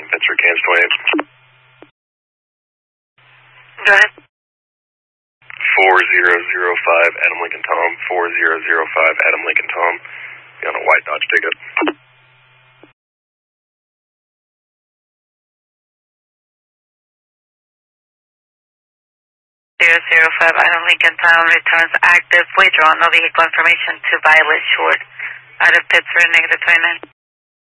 King Pittsburgh, Kansas 28. Go ahead. 4005 Adam Lincoln Tom, 4005 Adam Lincoln Tom. Be on a white Dodge pickup. 005 Adam Lincoln Tom returns active withdraw, no vehicle information to Violet Short out of Pittsburgh, -29.